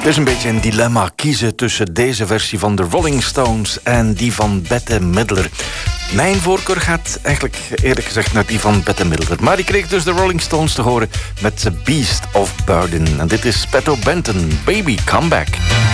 Het is een beetje een dilemma kiezen tussen deze versie van de Rolling Stones en die van Bette Midler. Mijn voorkeur gaat eigenlijk eerlijk gezegd naar die van Bette Midler. Maar ik kreeg dus de Rolling Stones te horen met The Beast of Burden. En dit is Petto Benton, Baby Come Back.